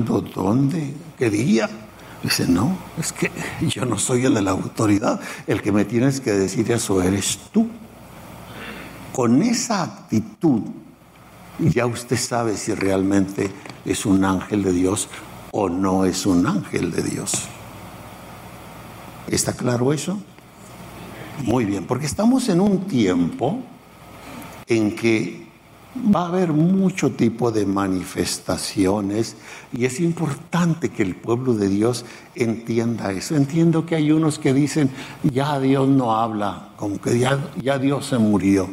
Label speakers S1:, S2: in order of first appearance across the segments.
S1: ¿Cuándo? ¿Dónde? ¿Qué día? Dice, no, es que yo no soy el de la autoridad. El que me tienes que decir eso eres tú. Con esa actitud, ya usted sabe si realmente es un ángel de Dios o no es un ángel de Dios. ¿Está claro eso? Muy bien, porque estamos en un tiempo en que va a haber mucho tipo de manifestaciones y es importante que el pueblo de Dios entienda eso. Entiendo que hay unos que dicen, ya Dios no habla, como que ya Dios se murió.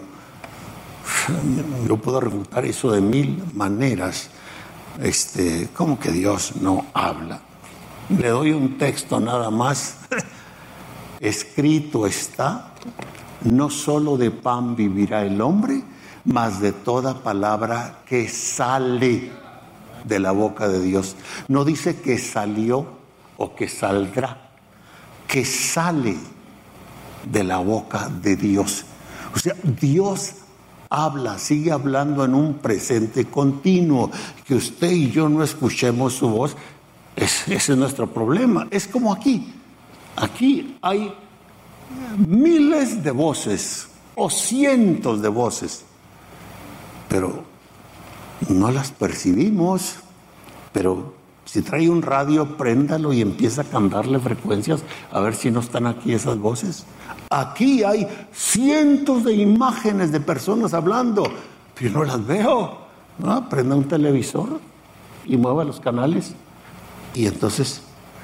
S1: Yo puedo refutar eso de mil maneras. ¿Cómo que Dios no habla? Le doy un texto nada más. Escrito está, no solo de pan vivirá el hombre, mas de toda palabra que sale de la boca de Dios. No dice que salió o que saldrá, que sale de la boca de Dios. O sea, Dios habla, sigue hablando en un presente continuo. Que usted y yo no escuchemos su voz, ese es nuestro problema. Es como aquí. Aquí hay miles de voces o cientos de voces, pero no las percibimos. Pero si trae un radio, préndalo y empieza a cambiarle frecuencias a ver si no están aquí esas voces. Aquí hay cientos de imágenes de personas hablando, pero yo no las veo. ¿No? Prenda un televisor y mueva los canales. Y entonces,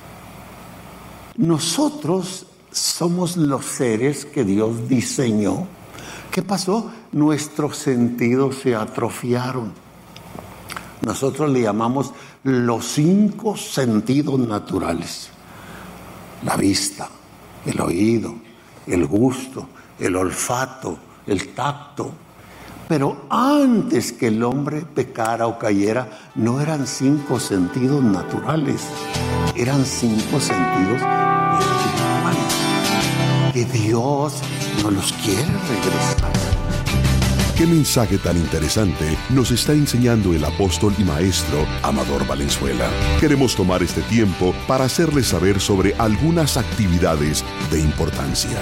S1: nosotros somos los seres que Dios diseñó. ¿Qué pasó? Nuestros sentidos se atrofiaron. Nosotros le llamamos los 5 sentidos naturales: la vista, el oído, el gusto, el olfato, el tacto. Pero antes que el hombre pecara o cayera, no eran 5 sentidos naturales, eran 5 sentidos espirituales, que Dios no los quiere regresar.
S2: ¿Qué mensaje tan interesante nos está enseñando el apóstol y maestro Amador Valenzuela? Queremos tomar este tiempo para hacerles saber sobre algunas actividades de importancia.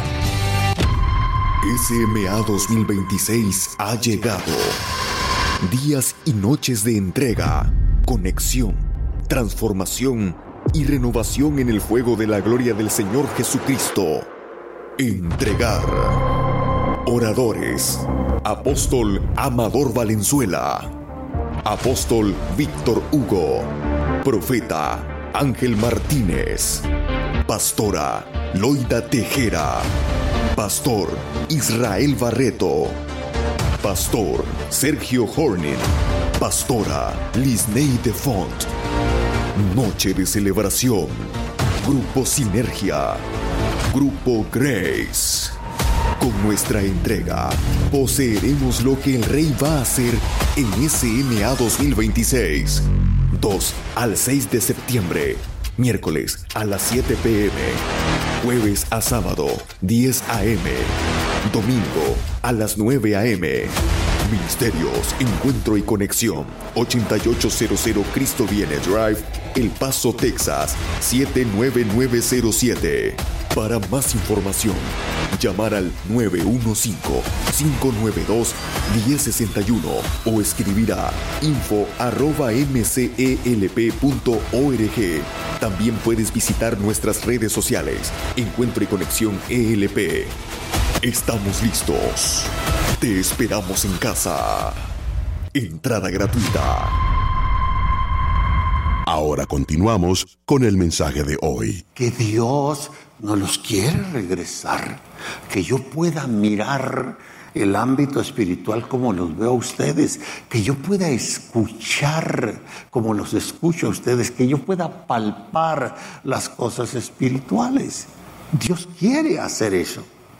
S2: SMA 2026 ha llegado. Días y noches de entrega, conexión, transformación y renovación en el fuego de la gloria del Señor Jesucristo. Entregar. Oradores: Apóstol Amador Valenzuela, Apóstol Víctor Hugo, Profeta Ángel Martínez, Pastora Loida Tejera, Pastor Israel Barreto, Pastor Sergio Hornin, Pastora Lisney de Font. Noche de celebración. Grupo Sinergia, Grupo Grace. Con nuestra entrega, poseeremos lo que el Rey va a hacer en SMA 2026. 2 al 6 de septiembre. Miércoles a las 7 p.m. Jueves a sábado, 10 a.m. Domingo a las 9 a.m. Ministerios, Encuentro y Conexión, 8800 Cristo Viene Drive, El Paso, Texas, 79907. Para más información, llamar al 915-592-1061 o escribir a info@mcelp.org. También puedes visitar nuestras redes sociales, Encuentro y Conexión ELP. Estamos listos. Te esperamos en casa. Entrada gratuita. Ahora continuamos con el mensaje de hoy.
S1: Que Dios no los quiere regresar, que yo pueda mirar el ámbito espiritual como los veo a ustedes, que yo pueda escuchar como los escucho a ustedes, que yo pueda palpar las cosas espirituales. Dios quiere hacer eso.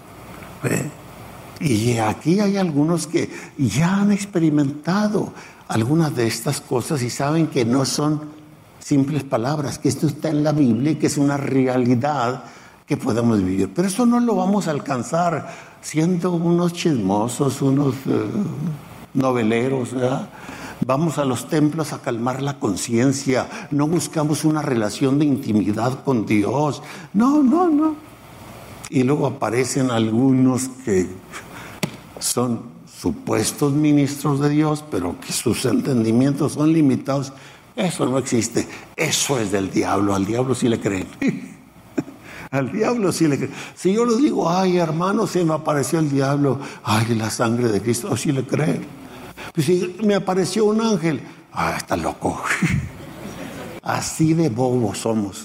S1: Y aquí hay algunos que ya han experimentado algunas de estas cosas y saben que no son simples palabras, que esto está en la Biblia y que es una realidad que podemos vivir. Pero eso no lo vamos a alcanzar siendo unos chismosos, unos noveleros, ¿verdad? Vamos a los templos a calmar la conciencia. No buscamos una relación de intimidad con Dios. No. Y luego aparecen algunos que son supuestos ministros de Dios, pero que sus entendimientos son limitados. Eso no existe. Eso es del diablo. Al diablo sí le creen. Al diablo sí le creen. Si yo les digo, ay hermano, se me apareció el diablo. Ay, la sangre de Cristo, sí le creen. Pues si me apareció un ángel, está loco. Así de bobos somos.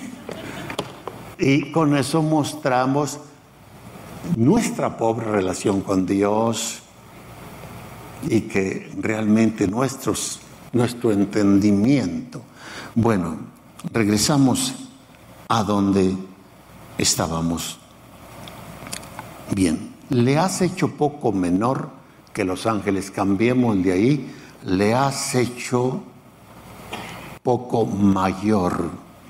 S1: Y con eso mostramos nuestra pobre relación con Dios y que realmente nuestro entendimiento. Bueno, regresamos a donde estábamos. Bien, le has hecho poco menor que los ángeles. Cambiemos de ahí. Le has hecho poco mayor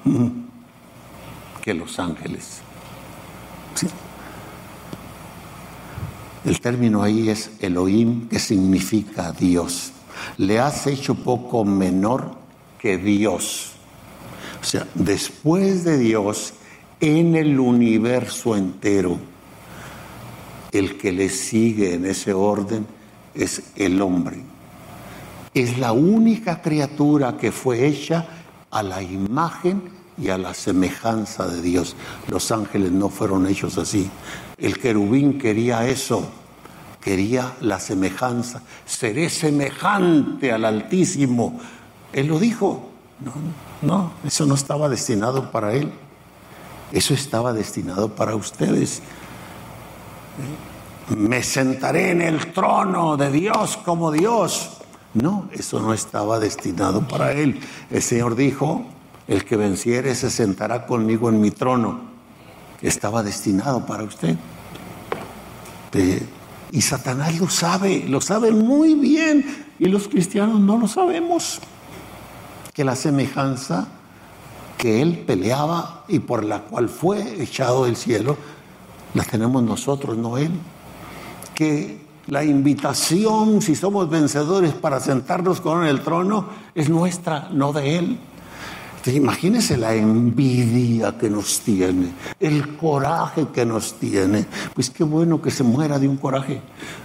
S1: que los ángeles. ¿Sí? El término ahí es Elohim, que significa Dios. Le has hecho poco menor que Dios. O sea, después de Dios, en el universo entero, el que le sigue en ese orden es el hombre. Es la única criatura que fue hecha a la imagen y a la semejanza de Dios. Los ángeles no fueron hechos así. El querubín quería eso, quería la semejanza. Seré semejante al Altísimo. Él lo dijo. No, eso no estaba destinado para él. Eso estaba destinado para ustedes. Me sentaré en el trono de Dios como Dios. No, eso no estaba destinado para él. El Señor dijo, el que venciere se sentará conmigo en mi trono. Estaba destinado para usted. Y Satanás lo sabe muy bien. Y los cristianos no lo sabemos. Que la semejanza que él peleaba y por la cual fue echado del cielo, la tenemos nosotros, no él. Que la invitación, si somos vencedores, para sentarnos con él en el trono, es nuestra, no de él. Entonces, imagínense la envidia que nos tiene, el coraje que nos tiene. Pues qué bueno que se muera de un coraje.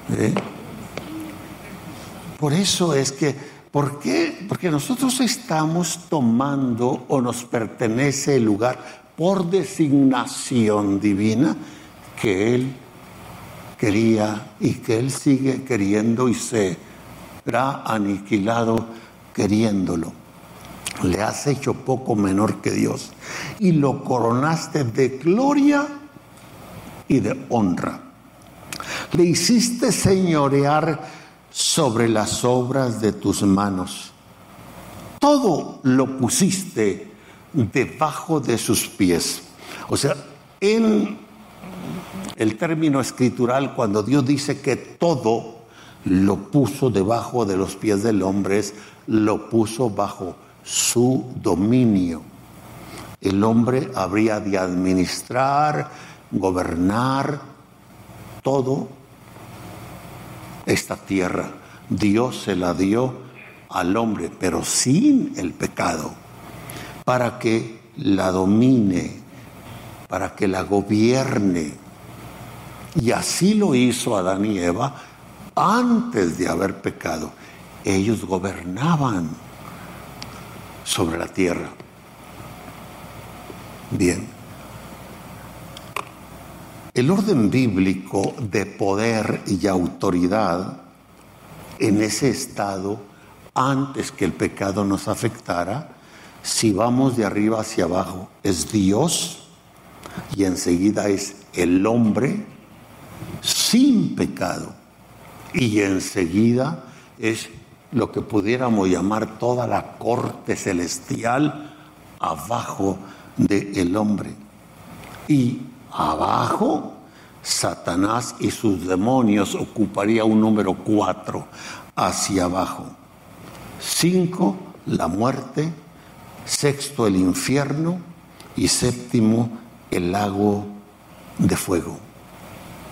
S1: Por eso es que, ¿por qué? Porque nosotros estamos tomando o nos pertenece el lugar por designación divina que él quería y que él sigue queriendo y será aniquilado queriéndolo. Le has hecho poco menor que Dios y lo coronaste de gloria y de honra. Le hiciste señorear sobre las obras de tus manos. Todo lo pusiste debajo de sus pies. O sea, en el término escritural, cuando Dios dice que todo lo puso debajo de los pies del hombre, lo puso bajo su dominio. El hombre habría de administrar, gobernar todo esta tierra. Dios se la dio al hombre, pero sin el pecado, para que la domine, para que la gobierne. Y así lo hizo Adán y Eva antes de haber pecado. Ellos gobernaban sobre la tierra. Bien. El orden bíblico de poder y autoridad en ese estado, antes que el pecado nos afectara, si vamos de arriba hacia abajo, es Dios y enseguida es el hombre sin pecado y enseguida es lo que pudiéramos llamar toda la corte celestial abajo del hombre. Y abajo, Satanás y sus demonios ocuparía un número 4 hacia abajo. 5, la muerte. 6, el infierno. Y 7, el lago de fuego.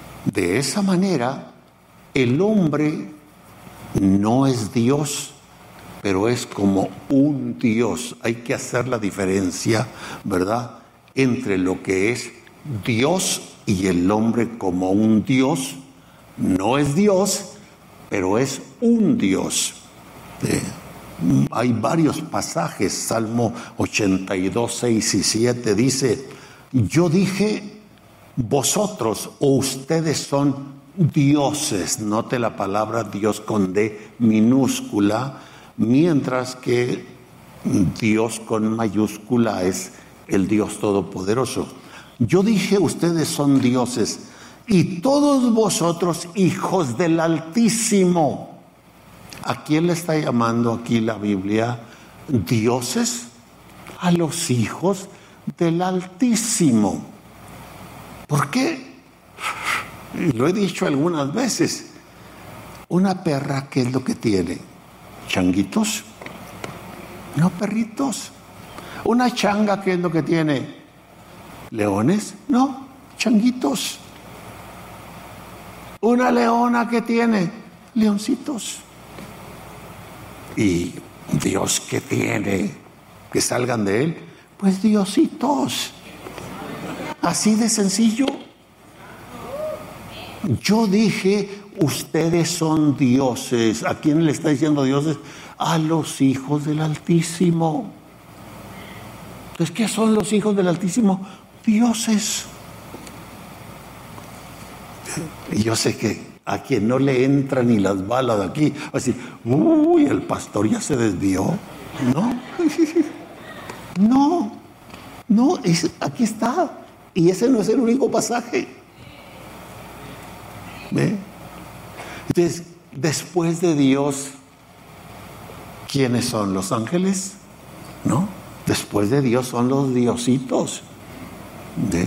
S1: De esa manera, el hombre no es Dios pero es como un Dios. Hay que hacer la diferencia, ¿verdad?, entre lo que es Dios y el hombre como un Dios. No es Dios, pero es un Dios. Hay varios pasajes. Salmo 82, 6 y 7 dice: yo dije, vosotros o ustedes son dioses. Note la palabra Dios con D minúscula, mientras que Dios con mayúscula es el Dios Todopoderoso. Yo dije, ustedes son dioses, y todos vosotros hijos del Altísimo. ¿A quién le está llamando aquí la Biblia dioses? A los hijos del Altísimo. ¿Por qué? Lo he dicho algunas veces. Una perra, ¿qué es lo que tiene? ¿Changuitos? No, perritos. Una changa, ¿qué es lo que tiene? ¿Leones? No, changuitos. Una leona, ¿qué tiene? Leoncitos. ¿Y Dios qué tiene? Que salgan de él. Pues diositos. Así de sencillo. Yo dije, ustedes son dioses. ¿A quién le está diciendo dioses? A los hijos del Altísimo. Entonces, ¿qué son los hijos del Altísimo? Dioses. Y yo sé que a quien no le entran ni las balas de aquí, va a decir, uy, el pastor ya se desvió. No, aquí está. Y ese no es el único pasaje. ¿Ve? Entonces, después de Dios, ¿quiénes son? ¿Los ángeles? ¿No? Después de Dios son los diositos. ¿Ve?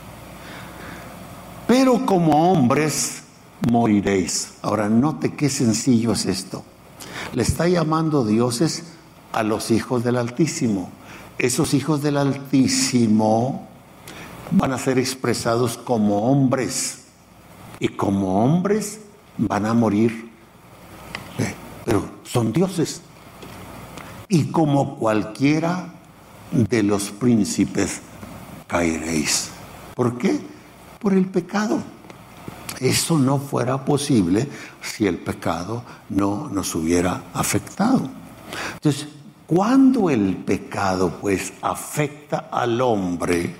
S1: Pero como hombres moriréis. Ahora, note qué sencillo es esto. Le está llamando dioses a los hijos del Altísimo. Esos hijos del Altísimo van a ser expresados como hombres. Y como hombres van a morir. Pero son dioses. Y como cualquiera de los príncipes caeréis. ¿Por qué? Por el pecado. Eso no fuera posible si el pecado no nos hubiera afectado. Entonces, cuando el pecado pues afecta al hombre,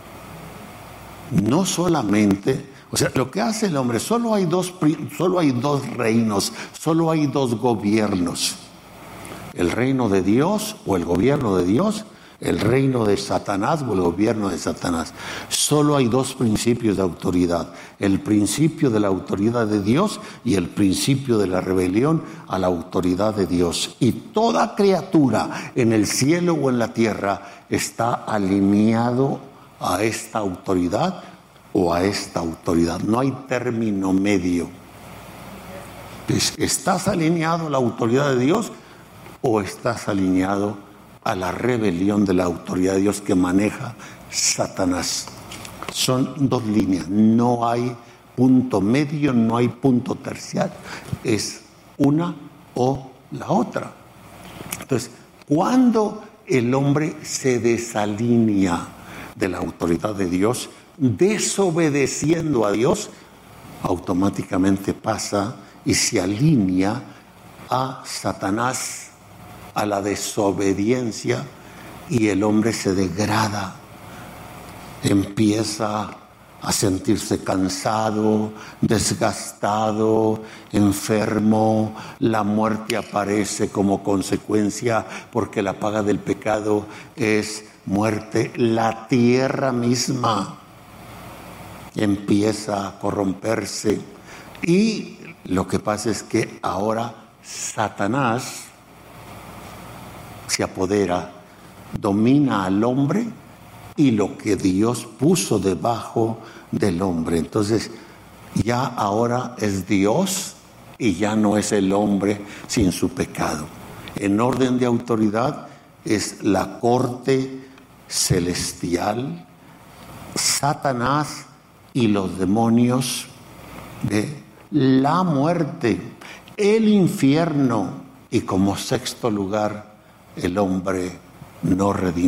S1: no solamente, o sea, lo que hace el hombre, solo hay dos reinos, solo hay dos gobiernos. El reino de Dios o el gobierno de Dios, el reino de Satanás o el gobierno de Satanás. Solo hay dos principios de autoridad: el principio de la autoridad de Dios y el principio de la rebelión a la autoridad de Dios. Y toda criatura en el cielo o en la tierra está alineado a esta autoridad o a esta autoridad. No hay término medio. ¿Estás alineado a la autoridad de Dios o estás alineado a la rebelión de la autoridad de Dios que maneja Satanás? Son dos líneas, no hay punto medio, no hay punto terciario, es una o la otra. Entonces, cuando el hombre se desalinea de la autoridad de Dios, desobedeciendo a Dios, automáticamente pasa y se alinea a Satanás, a la desobediencia, y el hombre se degrada, empieza a sentirse cansado, desgastado, enfermo. La muerte aparece como consecuencia, porque la paga del pecado es muerte. La tierra misma empieza a corromperse, y lo que pasa es que ahora Satanás se apodera, domina al hombre y lo que Dios puso debajo del hombre. Entonces, ya ahora es Dios y ya no es el hombre sin su pecado. En orden de autoridad es la corte celestial, Satanás y los demonios, de la muerte, el infierno Y como sexto lugar, el hombre no redimido.